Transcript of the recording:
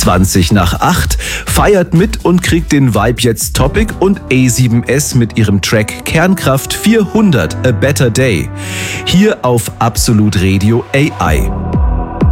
20 nach 8. Feiert mit und kriegt den Vibe jetzt Topic und A7S mit ihrem Track Kernkraft 400 A Better Day. Hier auf Absolut Radio AI.